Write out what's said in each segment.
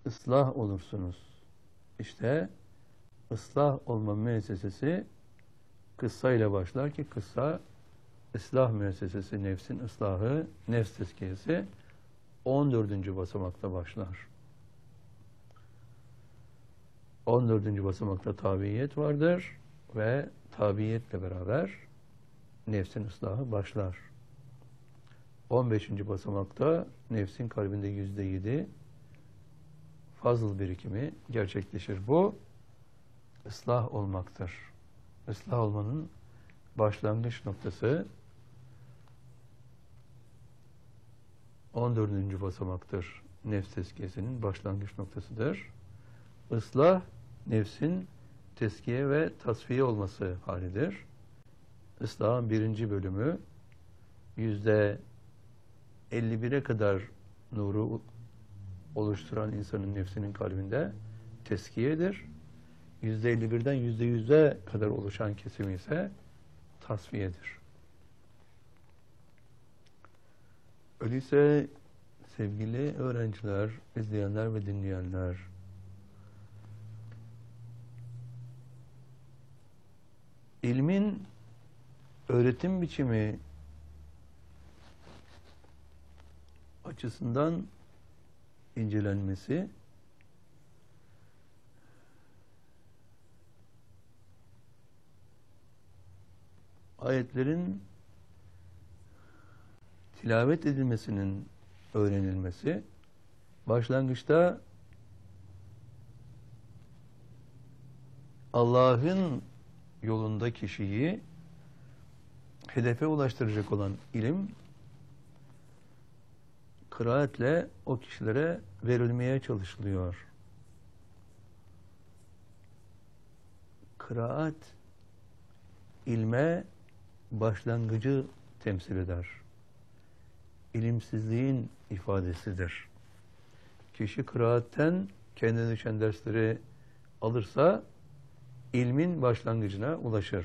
ıslah olursunuz. İşte ıslah olma müessesesi kıssa ile başlar ki kıssa ıslah müessesesi, nefsin ıslahı, nefs tezkiyesi 14. basamakta başlar. 14. basamakta tabiyet vardır ve tabiyetle beraber nefsin ıslahı başlar. 15. basamakta nefsin kalbinde %7 fazıl birikimi gerçekleşir. Bu ıslah olmaktır. Islah olmanın başlangıç noktası 14. basamaktır. Nefs tezkiyesinin başlangıç noktasıdır. Islah, nefsin tezkiye ve tasfiye olması halidir. Islahın birinci bölümü %51'e kadar nuru oluşturan insanın nefsinin kalbinde tezkiyedir. %51'den %100'e kadar oluşan kesimi ise tasfiyedir. Öyleyse sevgili öğrenciler, izleyenler ve dinleyenler, ilmin öğretim biçimi açısından incelenmesi ayetlerin tilavet edilmesinin öğrenilmesi başlangıçta Allah'ın yolunda kişiyi hedefe ulaştıracak olan ilim kıraatle o kişilere verilmeye çalışılıyor. Kıraat ilme başlangıcı temsil eder. İlimsizliğin ifadesidir. Kişi kıraatten kendine düşen dersleri alırsa ilmin başlangıcına ulaşır.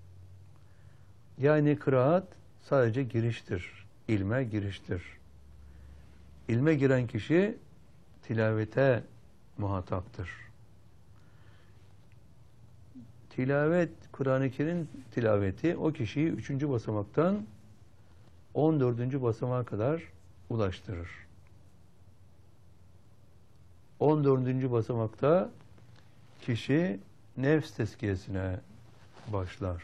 Yani kıraat sadece giriştir. İlme giriştir. İlme giren kişi tilavete muhataptır. Tilavet, Kur'an-ı Kerim tilaveti o kişiyi 3. basamaktan 14. basamağa kadar ulaştırır. 14. basamakta kişi nefs tezkiyesine başlar.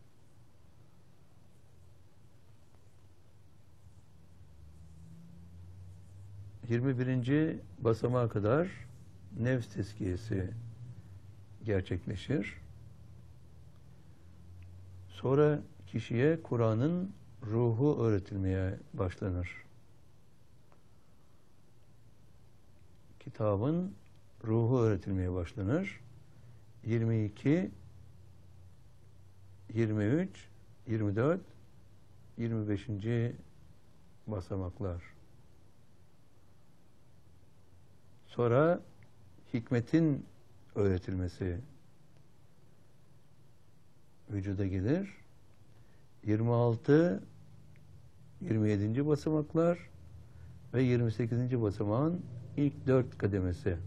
21. basamağa kadar nefs tezkiyesi gerçekleşir. Sonra kişiye Kur'an'ın ruhu öğretilmeye başlanır. Kitabın ruhu öğretilmeye başlanır. 22, 23, 24, 25. basamaklar. Sonra hikmetin öğretilmesi vücuda gelir. 26, 27. basamaklar ve 28. basamağın ilk 4 kademesi.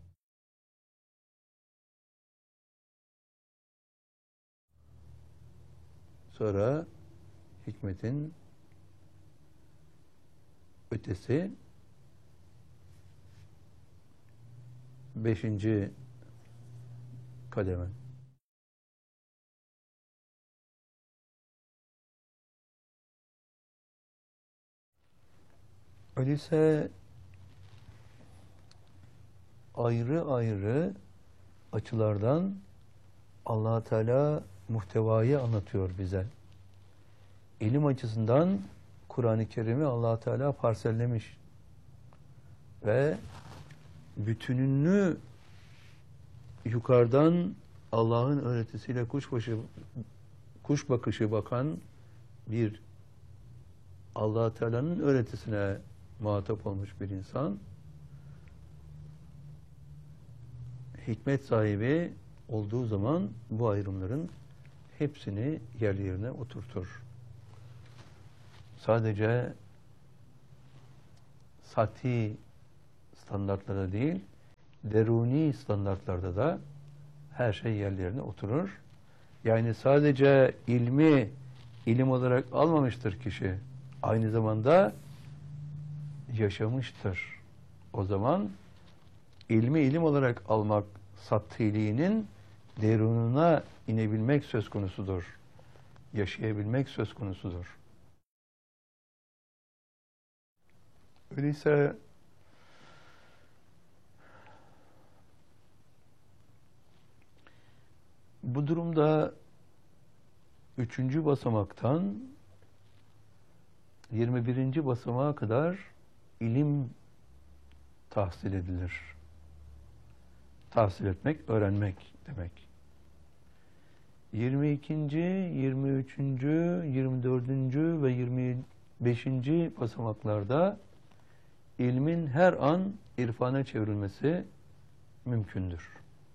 Sonra hikmetin ötesi 5. kademe. Öyleyse ayrı ayrı açılardan Allah Teala muhtevayı anlatıyor bize. İlim açısından Kur'an-ı Kerim'i Allah Teala parsellemiş ve bütününü yukarıdan Allah'ın öğretisiyle kuş bakışı bakan bir Allah Teala'nın öğretisine muhatap olmuş bir insan hikmet sahibi olduğu zaman bu ayrımların hepsini yerli yerine oturtur. Sadece sati standartlara değil, deruni standartlarda da her şey yerlerine oturur. Yani sadece ilmi ilim olarak almamıştır kişi. Aynı zamanda yaşamıştır. O zaman ilmi ilim olarak almak sathiliğinin derununa inebilmek söz konusudur. Yaşayabilmek söz konusudur. Öyleyse bu durumda 3. basamaktan 21. basamağa kadar ilim tahsil edilir. Tahsil etmek, öğrenmek demek. 22., 23., 24. ve 25. basamaklarda ilmin her an irfana çevrilmesi mümkündür.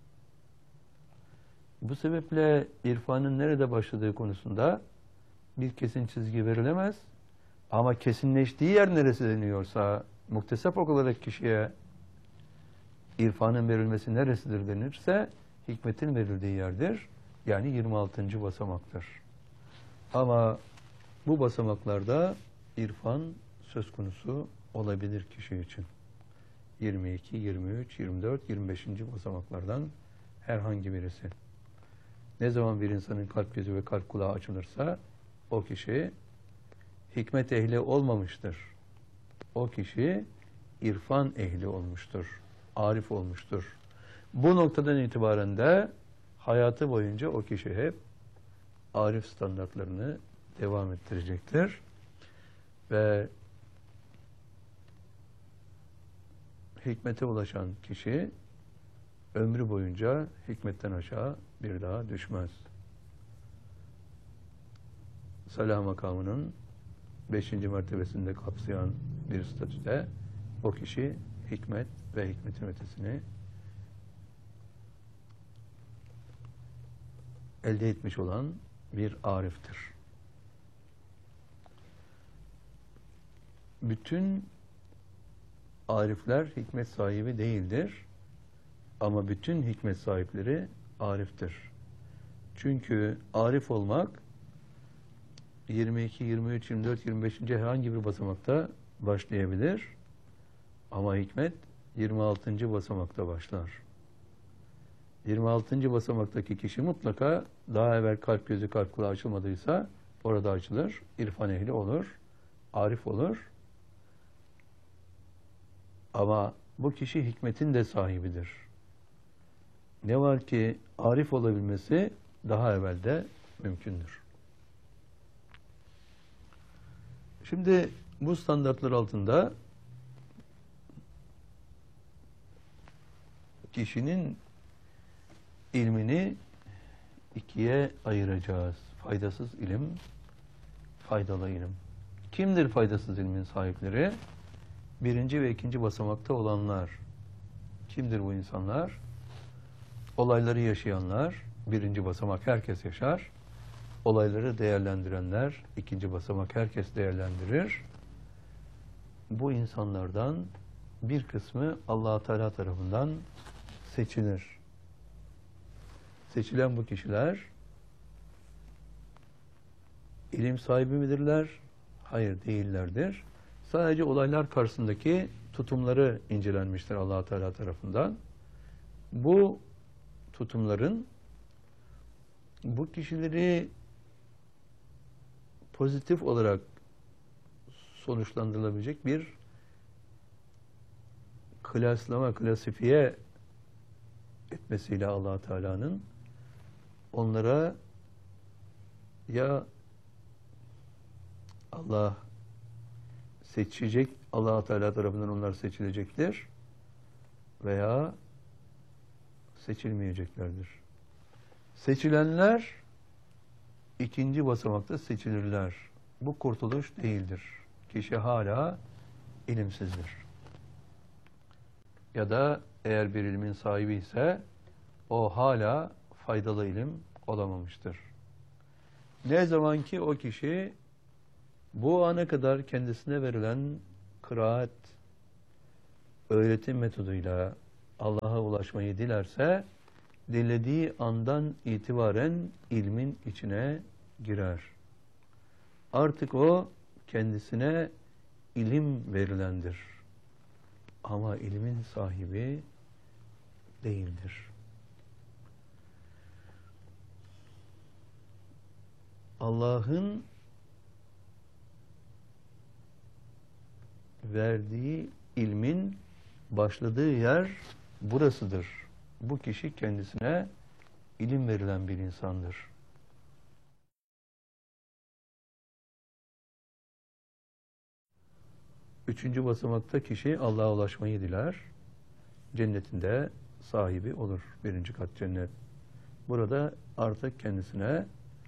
Bu sebeple irfanın nerede başladığı konusunda bir kesin çizgi verilemez. Ama kesinleştiği yer neresi deniyorsa, muktesep olarak kişiye irfanın verilmesi neresidir denirse, hikmetin verildiği yerdir. Yani 26. basamaktır. Ama bu basamaklarda irfan söz konusu olabilir kişi için. 22, 23, 24, 25. basamaklardan herhangi birisi. Ne zaman bir insanın kalp gözü ve kalp kulağı açılırsa o kişi hikmet ehli olmamıştır. O kişi irfan ehli olmuştur. Arif olmuştur. Bu noktadan itibaren de hayatı boyunca o kişi hep arif standartlarını devam ettirecektir. Ve hikmete ulaşan kişi ömrü boyunca hikmetten aşağı bir daha düşmez. Salah makamının 5. mertebesinde kapsayan bir statüde o kişi hikmet ve hikmetin ötesini elde etmiş olan bir ariftir. Bütün arifler hikmet sahibi değildir. Ama bütün hikmet sahipleri ariftir. Çünkü arif olmak 22, 23, 24, 25. herhangi bir basamakta başlayabilir. Ama hikmet 26. basamakta başlar. 26. basamaktaki kişi mutlaka daha evvel kalp gözü kalp kulağı açılmadıysa orada açılır. İrfan ehli olur. Arif olur. Ama bu kişi hikmetin de sahibidir. Ne var ki arif olabilmesi daha evvelde mümkündür. Şimdi bu standartlar altında kişinin ilmini ikiye ayıracağız. Faydasız ilim, faydalı ilim. Kimdir faydasız ilmin sahipleri? 1. ve 2. basamakta olanlar. Kimdir bu insanlar? Olayları yaşayanlar. 1. basamak herkes yaşar. Olayları değerlendirenler. 2. basamak herkes değerlendirir. Bu insanlardan bir kısmı Allah-u Teala tarafından seçilir. Seçilen bu kişiler ilim sahibi midirler? Hayır, değillerdir. Sadece olaylar karşısındaki tutumları incelenmiştir Allah-u Teala tarafından. Bu tutumların bu kişileri pozitif olarak sonuçlandırılabilecek bir klasifiye etmesiyle Allah-u Teala'nın onlara ya Allah seçecek, Allah-u Teala tarafından onlar seçilecektir veya seçilmeyeceklerdir. Seçilenler 2. basamakta seçilirler. Bu kurtuluş değildir. Kişi hala ilimsizdir. Ya da eğer bir ilmin sahibi ise o hala faydalı ilim olamamıştır. Ne zaman ki o kişi bu ana kadar kendisine verilen kıraat, öğretim metoduyla Allah'a ulaşmayı dilerse, dilediği andan itibaren ilmin içine girer. Artık o kendisine ilim verilendir. Ama ilmin sahibi değildir. Allah'ın verdiği ilmin başladığı yer burasıdır. Bu kişi kendisine ilim verilen bir insandır. Üçüncü basamakta kişi Allah'a ulaşmayı diler. Cennetinde sahibi olur. Birinci kat cennet. Burada artık kendisine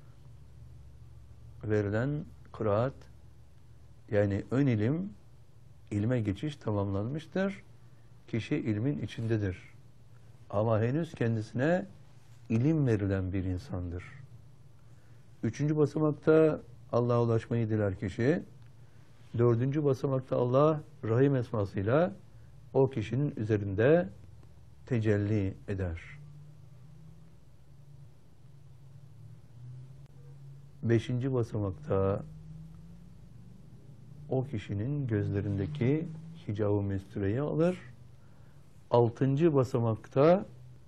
verilen kıraat, yani ön ilim, ilme geçiş tamamlanmıştır. Kişi ilmin içindedir. Ama henüz kendisine ilim verilen bir insandır. Üçüncü basamakta Allah'a ulaşmayı diler kişi. Dördüncü basamakta Allah Rahim esmasıyla o kişinin üzerinde tecelli eder. Beşinci basamakta o kişinin gözlerindeki hicab-ı mestureyi alır. Altıncı basamakta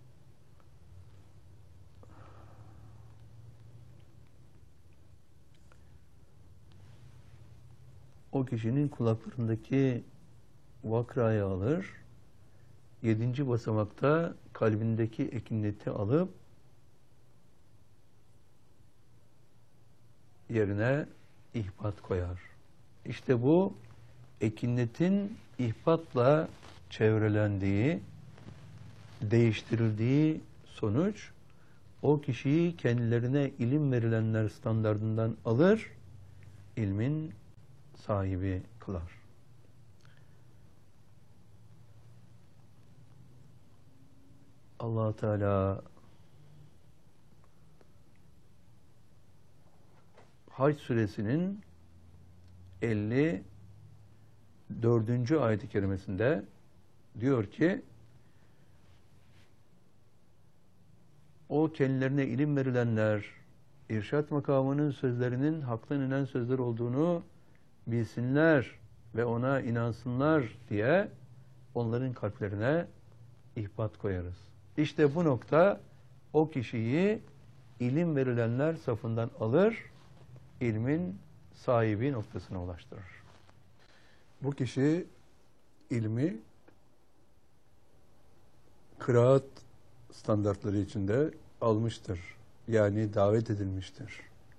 o kişinin kulaklarındaki vakrayı alır. Yedinci basamakta kalbindeki ekineti alıp yerine ihbat koyar. İşte bu ekinetin ihbatla çevrelendiği, değiştirildiği sonuç o kişiyi kendilerine ilim verilenler standardından alır, ilmin sahibi kılar. Allah Teala Hac suresinin 54. ayet-i kerimesinde diyor ki, o kendilerine ilim verilenler irşat makamının sözlerinin haktan inen sözler olduğunu bilsinler ve ona inansınlar diye onların kalplerine ihbat koyarız. İşte bu nokta o kişiyi ilim verilenler safından alır, ilmin sahibi noktasına ulaştırır. Bu kişi ilmi kıraat standartları içinde almıştır. Yani davet edilmiştir.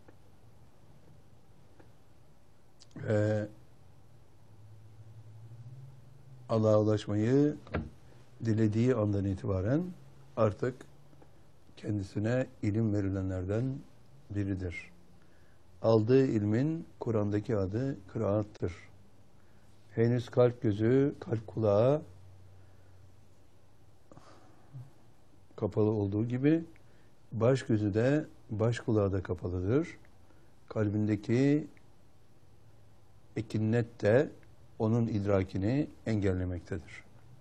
Ve Allah'a ulaşmayı dilediği andan itibaren artık kendisine ilim verilenlerden biridir. Aldığı ilmin Kur'an'daki adı kıraattır. Henüz kalp gözü, kalp kulağı kapalı olduğu gibi baş gözü de baş kulağı da kapalıdır. Kalbindeki ekinnet de onun idrakini engellemektedir.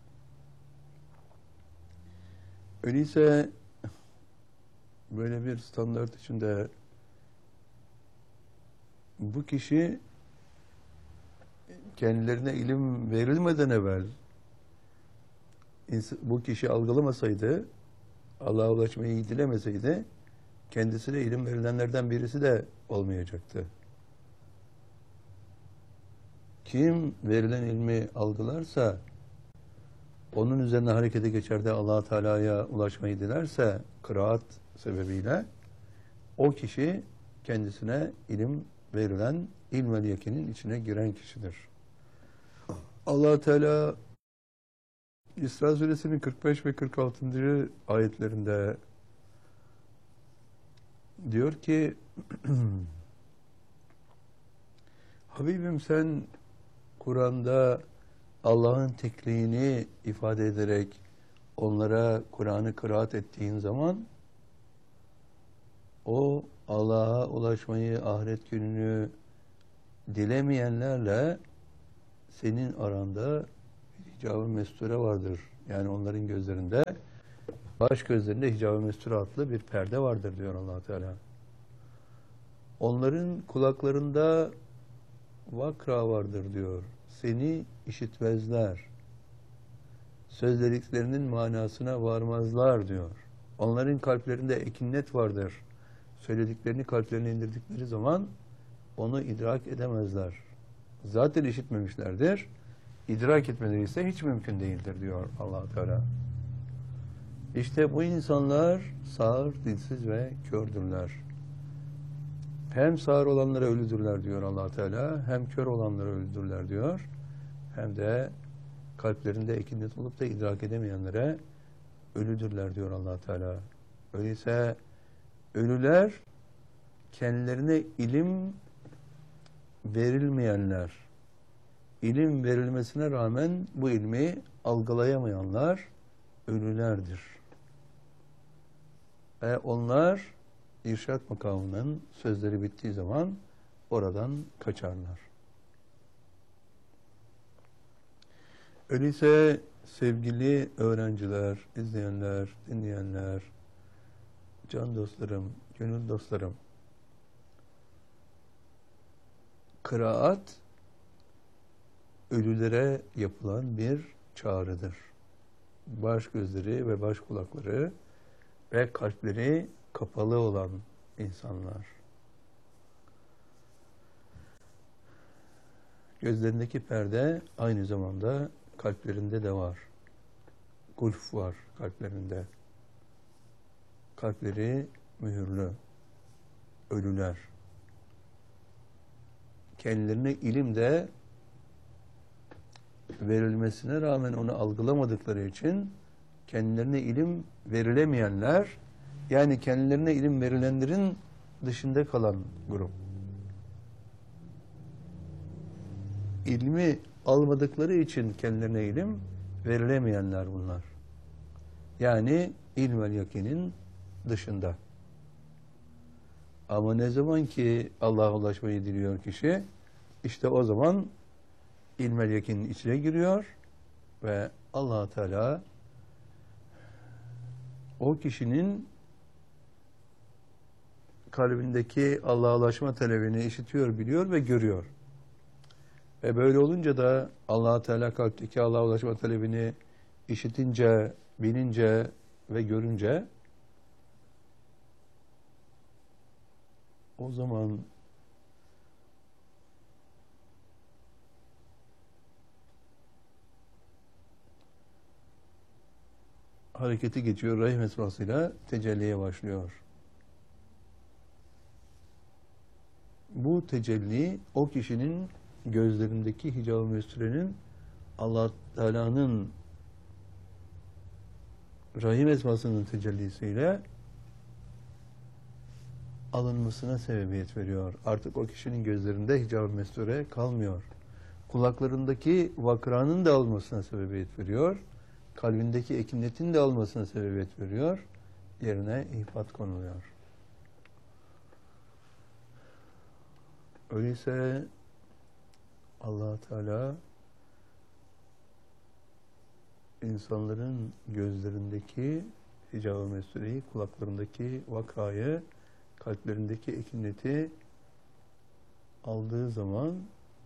Öyleyse böyle bir standart içinde bu kişi kendilerine ilim verilmeden evvel bu kişi algılamasaydı, Allah'a ulaşmayı dilemeseydi, kendisine ilim verilenlerden birisi de olmayacaktı. Kim verilen ilmi algılarsa, onun üzerine harekete geçer de Allah Teala'ya ulaşmayı dilerse, kıraat sebebiyle, o kişi kendisine ilim verilen ilmel yakinin içine giren kişidir. Allah Teala İsra Suresinin 45 ve 46. ayetlerinde diyor ki, Habibim sen Kur'an'da Allah'ın tekliğini ifade ederek onlara Kur'an'ı kıraat ettiğin zaman o Allah'a ulaşmayı, ahiret gününü dilemeyenlerle senin aranda bir hicab-ı mesture vardır Yani onların gözlerinde, baş gözlerinde hicab-ı mesture adlı bir perde vardır diyor Allah Teala. Onların kulaklarında vakra vardır diyor. Seni işitmezler. Sözlediklerinin manasına varmazlar diyor. Onların kalplerinde ekinnet vardır. Söylediklerini kalplerine indirdikleri zaman onu idrak edemezler. Zaten işitmemişlerdir. İdrak etmeleri ise hiç mümkün değildir diyor Allah Teala. İşte bu insanlar sağır, dilsiz ve kördürler. Hem sağır olanlara ölüdürler diyor Allah Teala, hem kör olanlara ölüdürler diyor. Hem de kalplerinde ekinnet olup da idrak edemeyenlere ölüdürler diyor Allah Teala. Öyleyse ölüler kendilerine ilim verilmeyenler, ilim verilmesine rağmen bu ilmi algılayamayanlar ölülerdir. Ve onlar irşad makamının sözleri bittiği zaman oradan kaçarlar. Öyleyse sevgili öğrenciler, izleyenler, dinleyenler, can dostlarım, gönül dostlarım, kıraat ölülere yapılan bir çağrıdır. Baş gözleri ve baş kulakları ve kalpleri kapalı olan insanlar. Gözlerindeki perde aynı zamanda kalplerinde de var. Gulf var kalplerinde. Kalpleri mühürlü, ölüler. Kendilerine ilim de verilmesine rağmen onu algılamadıkları için kendilerine ilim verilemeyenler, yani kendilerine ilim verilenlerin dışında kalan grup. İlmi almadıkları için kendilerine ilim verilemeyenler bunlar. Yani ilmel yakinin dışında. Ama ne zaman ki Allah'a ulaşmayı diliyor kişi, işte o zaman ilmel yakinin içine giriyor ve Allah Teala o kişinin kalbindeki Allah'a ulaşma talebini işitiyor, biliyor ve görüyor. Ve böyle olunca da Allah Teala kalpteki Allah'a ulaşma talebini işitince, bilince ve görünce o zaman hareketi geçiyor, rahim esmasıyla tecelliye başlıyor. Bu tecelli o kişinin gözlerindeki hicab-ı mesturenin Allah Teala'nın rahim esmasının tecellisiyle alınmasına sebebiyet veriyor. Artık o kişinin gözlerinde hicab-ı mesture kalmıyor. Kulaklarındaki vakranın da almasına sebebiyet veriyor. Kalbindeki ekinnetin de almasına sebebiyet veriyor. Yerine ihfat konuluyor. Öyleyse Allah Teala insanların gözlerindeki hicab-ı mesureyi, kulaklarındaki vakrayı, kalplerindeki ekinneti aldığı zaman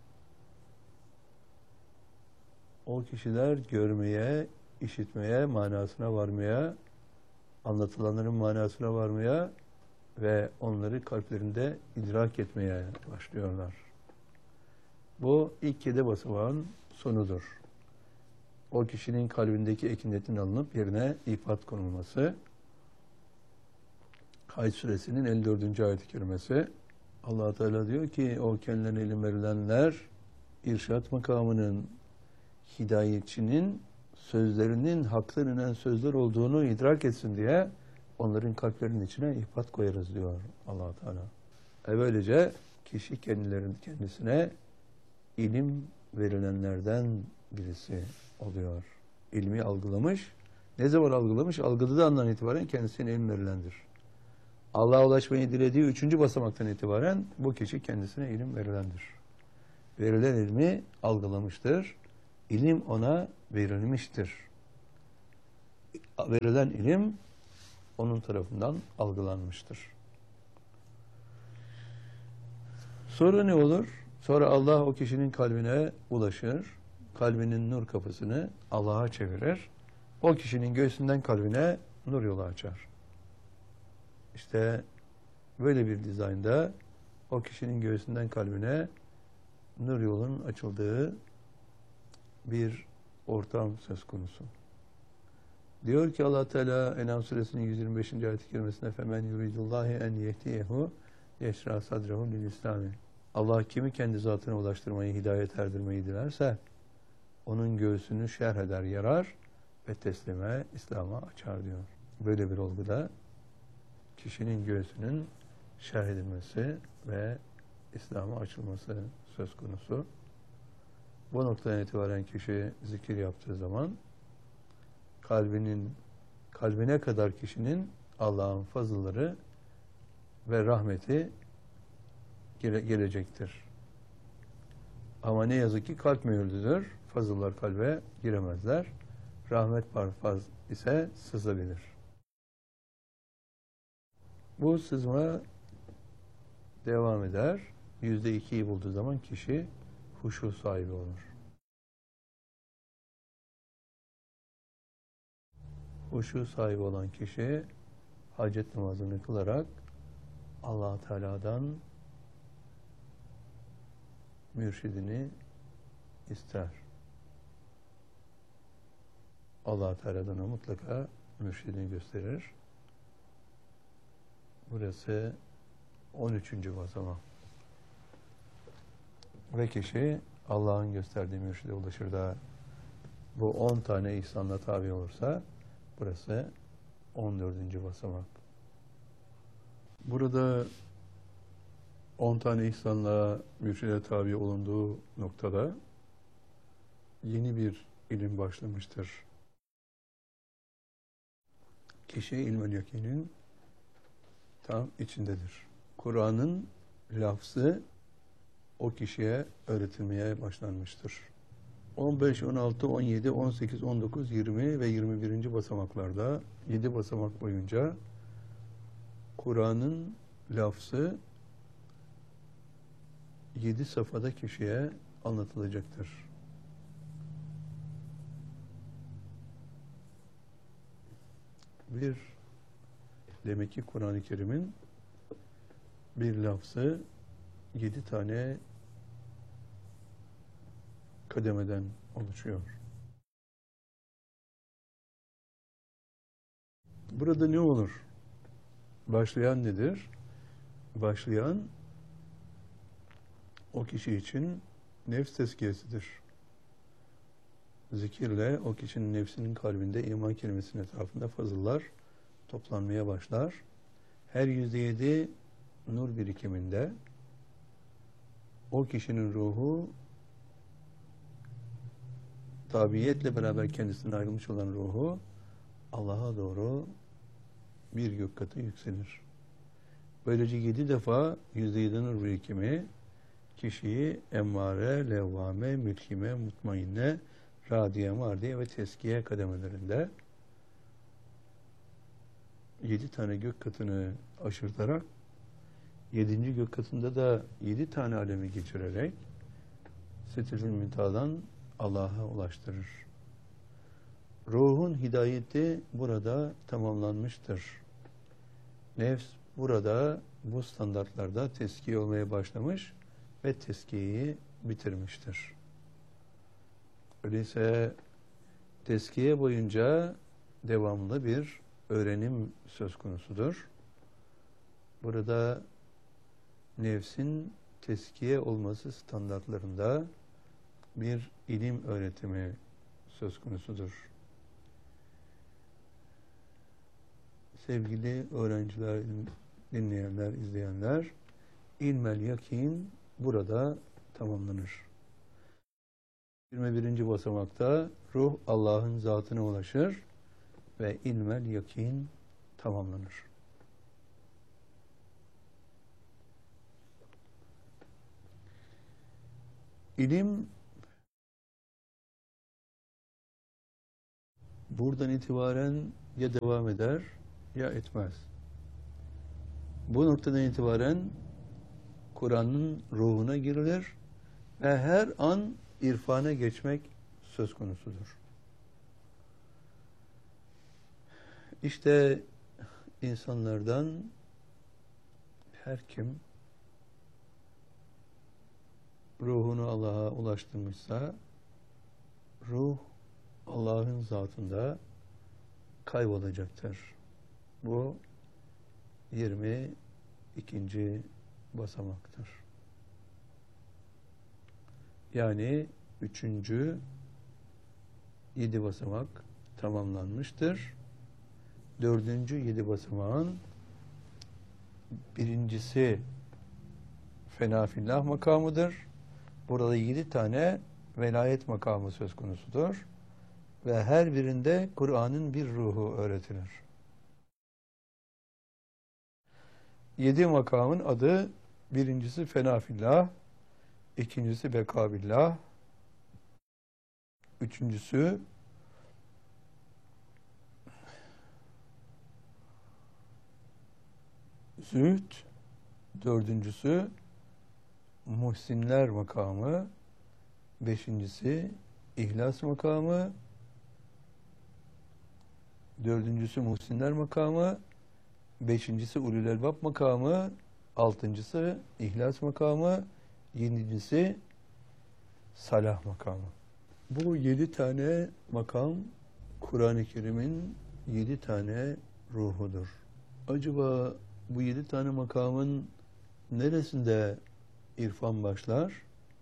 o kişiler görmeye, işitmeye, manasına varmaya, anlatılanların manasına varmaya ve onları kalplerinde idrak etmeye başlıyorlar. Bu ilk 7 basamağın sonudur. O kişinin kalbindeki ekinnetin alınıp yerine ifat konulması. Hac suresinin 54. ayet-i kerimesi. Allah Teala diyor ki o kendilerine ilim verilenler irşat makamının hidayetçinin sözlerinin haktan inen sözler olduğunu idrak etsin diye onların kalplerinin içine ihfat koyarız diyor Allah Teala. Böylece kişi kendisine ilim verilenlerden birisi oluyor. İlmi algılamış. Ne zaman algılamış? Algıladığı andan itibaren kendisine ilim verilendir. Allah'a ulaşmayı dilediği 3. basamaktan itibaren bu kişi kendisine ilim verilendir. Verilen ilmi algılamıştır. İlim ona verilmiştir. verilen ilim onun tarafından algılanmıştır. Sonra ne olur? Sonra Allah o kişinin kalbine ulaşır. Kalbinin nur kapısını Allah'a çevirir. O kişinin göğsünden kalbine nur yolu açar. İşte böyle bir dizaynda o kişinin göğsünden kalbine nur yolun açıldığı bir ortam söz konusu. Diyor ki Allah Teala En'am suresinin 125. ayet-i kerimesinde femen yuridullahi en yehdiyehu yeşra sadrehu lil İslami. Allah kimi kendi zatına ulaştırmayı, hidayet erdirmeyi dilerse onun göğsünü şerh eder, yarar ve teslime, İslam'a açar diyor. Böyle bir olguda kişinin göğsünün şerh edilmesi ve İslam'a açılması söz konusu. Bu noktadan itibaren kişi zikir yaptığı zaman kalbine kadar kişinin Allah'ın fazılları ve rahmeti gelecektir. Ama ne yazık ki kalp mühürlüdür. Fazıllar kalbe giremezler. Rahmet parfaz ise sızabilir. Bu sızma devam eder. %2'yi bulduğu zaman kişi huşu sahibi olur. Huşu sahibi olan kişi hacet namazını kılarak Allah Teala'dan mürşidini ister. Allah Teala'dan mutlaka mürşidini gösterir. Burası 13. basamak. Ve kişi Allah'ın gösterdiği mürşide ulaşır da bu 10 tane ihsanla tabi olursa burası 14. basamak. Burada 10 tane ihsanla mürşide tabi olunduğu noktada yeni bir ilim başlamıştır. Kişi ilmel yakinin tam içindedir. Kur'an'ın lafzı o kişiye öğretilmeye başlanmıştır. 15, 16, 17, 18, 19, 20 ve 21. basamaklarda 7 basamak boyunca Kur'an'ın lafzı 7 safhada kişiye anlatılacaktır. Demek ki Kur'an-ı Kerim'in bir lafzı 7 tane kademeden oluşuyor. Burada ne olur? Başlayan nedir? Başlayan o kişi için nefs tezkiyesidir. Zikirle o kişinin nefsinin kalbinde iman kelimesinin etrafında fazıllar toplanmaya başlar. Her %7 nur birikiminde o kişinin ruhu tabiiyetle beraber kendisinden ayrılmış olan ruhu Allah'a doğru bir gök katı yükselir. Böylece 7 defa %7 nur birikimi kişiyi emmare, levvame, mülhime, mutmainne, radiye, mardiye ve teskiye kademelerinde 7 tane gök katını aşırtarak 7. gök katında da 7 tane alemi geçirerek Sidratul Müntaha'dan Allah'a ulaştırır. Ruhun hidayeti burada tamamlanmıştır. Nefs burada bu standartlarda teskiye olmaya başlamış ve teskiyeyi bitirmiştir. Öyleyse teskiye boyunca devamlı bir öğrenim söz konusudur. Burada nefsin teskiye olması standartlarında bir ilim öğretimi söz konusudur. Sevgili öğrenciler, dinleyenler, izleyenler, ilmel yakin burada tamamlanır. 21. basamakta ruh Allah'ın zatına ulaşır ve ilmel yakin tamamlanır. İlim buradan itibaren ya devam eder ya etmez. Bu noktadan itibaren Kur'an'ın ruhuna girilir ve her an irfana geçmek söz konusudur. İşte insanlardan her kim ruhunu Allah'a ulaştırmışsa ruh Allah'ın zatında kaybolacaktır. Bu 22. basamaktır. Yani 3. 7 basamak tamamlanmıştır. 4. 7 basamağın birincisi fena fillah makamıdır. Burada 7 tane velayet makamı söz konusudur. Ve her birinde Kur'an'ın bir ruhu öğretilir. 7 makamın adı, birincisi fena fillah, ikincisi beka billah, üçüncüsü zühd, dördüncüsü muhsinler makamı, beşincisi ihlas makamı, dördüncüsü muhsinler makamı, beşincisi ulul elbab makamı, altıncısı ihlas makamı, yedincisi salah makamı. Bu 7 tane makam Kur'an-ı Kerim'in 7 tane ruhudur. Acaba bu 7 tane makamın neresinde irfan başlar?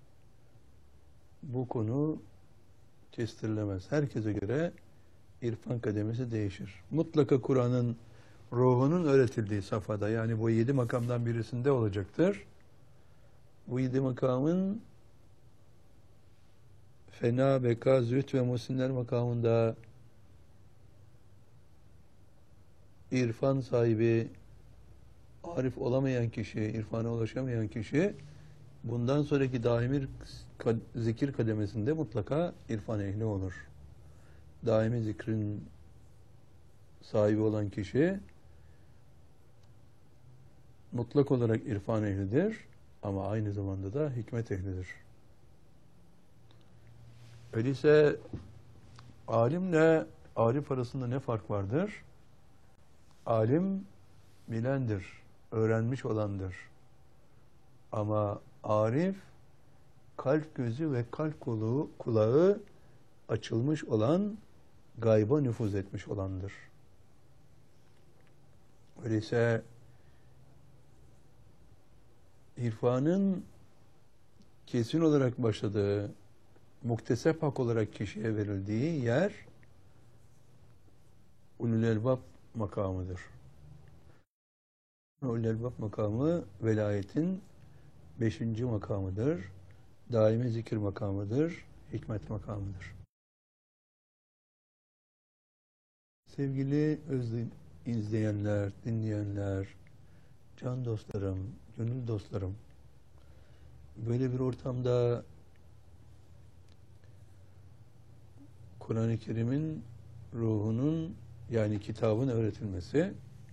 Bu konu kestirilemez. Herkese göre irfan kademesi değişir. Mutlaka Kur'an'ın ruhunun öğretildiği safhada, yani bu 7 makamdan birisinde olacaktır. Bu 7 makamın fena, beka, zühd ve muhsinler makamında irfan sahibi, arif olamayan kişi, irfana ulaşamayan kişi bundan sonraki daimi zikir kademesinde mutlaka irfan ehli olur. Daimi zikrin sahibi olan kişi mutlak olarak irfan ehlidir ama aynı zamanda da hikmet ehlidir. Öyleyse alimle arif arasında ne fark vardır? Alim bilendir, öğrenmiş olandır. Ama arif kalp gözü ve kalp kulağı açılmış olan, gayba nüfuz etmiş olandır. Öyleyse irfanın kesin olarak başladığı, muktesep hak olarak kişiye verildiği yer ulul elbab makamıdır. Ulul elbab makamı velayetin 5. makamıdır. Daimi zikir makamıdır. Hikmet makamıdır. Sevgili izleyenler, dinleyenler, can dostlarım, gönül dostlarım, böyle bir ortamda Kur'an-ı Kerim'in ruhunun, yani kitabın öğretilmesi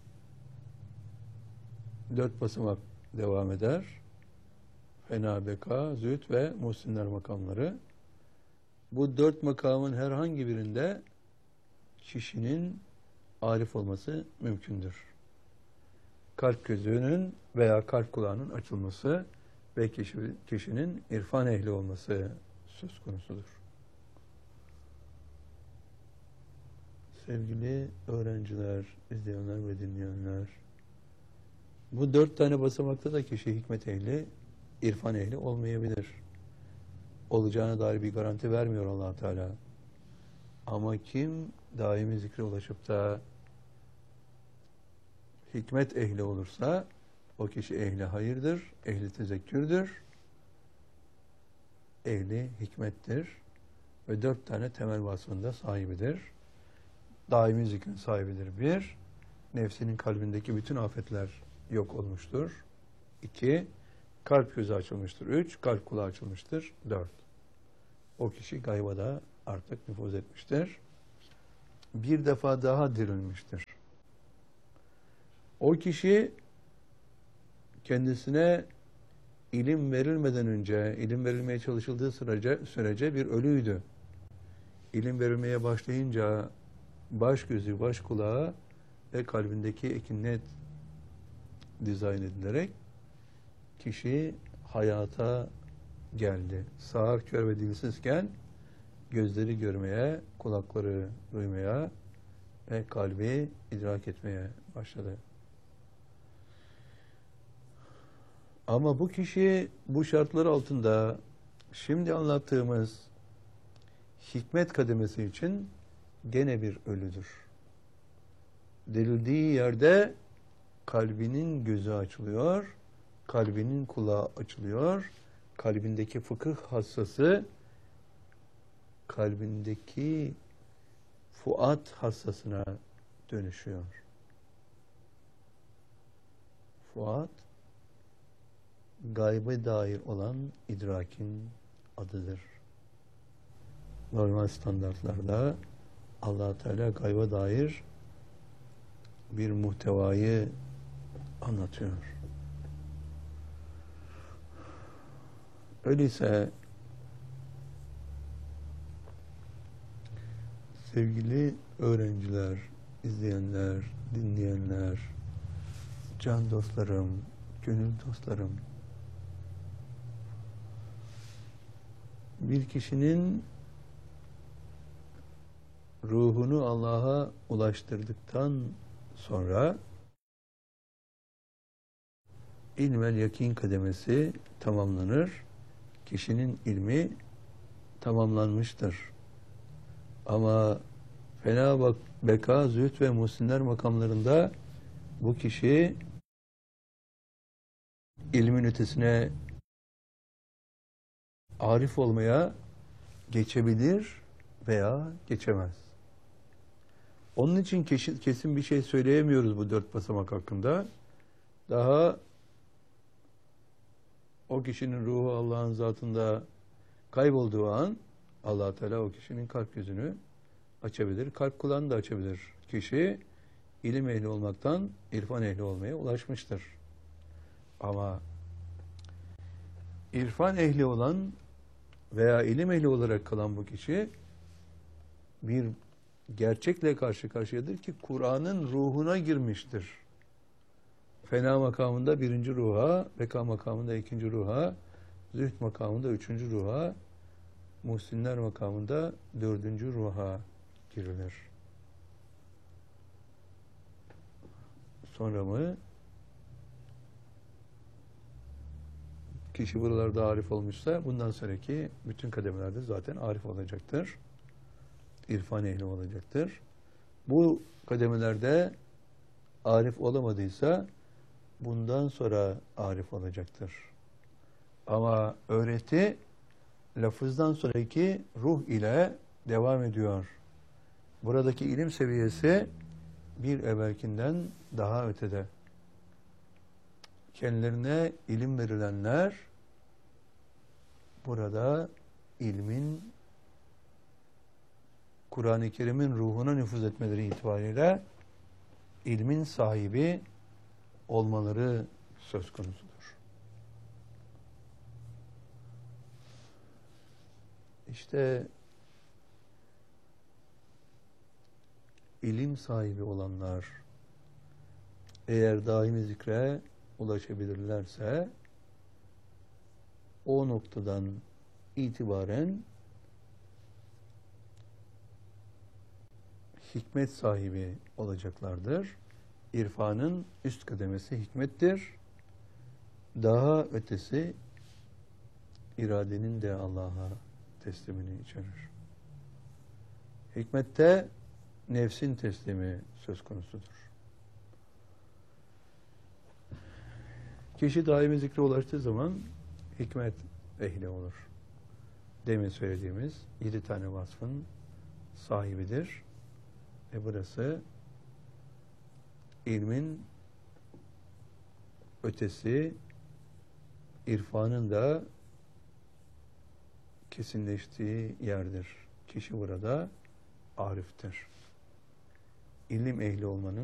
4 basamak devam eder. Fena, beka, zühd ve muhsinler makamları. Bu 4 makamın herhangi birinde kişinin arif olması mümkündür. Kalp gözünün veya kalp kulağının açılması ve kişinin irfan ehli olması söz konusudur. Sevgili öğrenciler, izleyenler ve dinleyenler, bu 4 tane basamakta da kişi hikmet ehli, irfan ehli olmayabilir. Olacağına dair bir garanti vermiyor Allah Teala. Ama kim daimi zikre ulaşıp da hikmet ehli olursa o kişi ehli hayırdır, ehli tezekkürdür, ehli hikmettir ve 4 tane temel vasfında sahibidir. Daimi zikrin sahibidir. 1, nefsinin kalbindeki bütün afetler yok olmuştur. 2, kalp gözü açılmıştır. 3, kalp kulağı açılmıştır. 4, o kişi gayba da artık nüfuz etmiştir. bir defa daha dirilmiştir. O kişi kendisine ilim verilmeden önce, ilim verilmeye çalışıldığı sürece bir ölüydü. İlim verilmeye başlayınca baş gözü, baş kulağı ve kalbindeki ekinnet dizayn edilerek kişi hayata geldi. Sağır, kör ve dilsizken gözleri görmeye, kulakları duymaya ve kalbi idrak etmeye başladı. Ama bu kişi bu şartlar altında şimdi anlattığımız hikmet kademesi için gene bir ölüdür. Dirildiği yerde kalbinin gözü açılıyor, kalbinin kulağı açılıyor, kalbindeki fıkıh hassası kalbindeki fuat hassasına dönüşüyor. Fuat, gaybe dair olan idrakin adıdır. Normal standartlarda Allah Teala gayba dair bir muhtevayı anlatıyor. Öyleyse sevgili öğrenciler, izleyenler, dinleyenler, can dostlarım, gönül dostlarım, bir kişinin ruhunu Allah'a ulaştırdıktan sonra ilmel yakin kademesi tamamlanır. Kişinin ilmi tamamlanmıştır. Ama fena beka, zühd ve muhsinler makamlarında bu kişi ilmin ötesine arif olmaya geçebilir veya geçemez. Onun için kesin bir şey söyleyemiyoruz bu 4 basamak hakkında. Daha o kişinin ruhu Allah'ın zatında kaybolduğu an Allah Teala o kişinin kalp gözünü açabilir, kalp kulağını da açabilir. Kişi ilim ehli olmaktan irfan ehli olmaya ulaşmıştır. Ama irfan ehli olan veya ilim ehli olarak kalan bu kişi bir gerçekle karşı karşıyadır ki Kur'an'ın ruhuna girmiştir. Fena makamında 1. ruha, beka makamında 2. ruha, zühd makamında 3. ruha, muhsinler makamında 4. ruha girilir. Sonra mı kişi buralarda arif olmuşsa bundan sonraki bütün kademelerde zaten arif olacaktır. İrfan ehli olacaktır. Bu kademelerde arif olamadıysa bundan sonra arif olacaktır. Ama öğreti lafızdan sonraki ruh ile devam ediyor. Buradaki ilim seviyesi bir evvelkinden daha ötede. Kendilerine ilim verilenler burada ilmin Kur'an-ı Kerim'in ruhuna nüfuz etmeleri itibariyle ilmin sahibi olmaları söz konusudur. İşte ilim sahibi olanlar eğer daimi zikre ulaşabilirlerse o noktadan itibaren hikmet sahibi olacaklardır. İrfanın üst kademesi hikmettir. Daha ötesi iradenin de Allah'a teslimini içerir. Hikmette nefsin teslimi söz konusudur. Kişi daimi zikre ulaştığı zaman hikmet ehli olur. Demin söylediğimiz 7 tane vasfın sahibidir. Ve burası ilmin ötesi, irfanın da kesinleştiği yerdir. Kişi burada ariftir. ilim ehli olmanın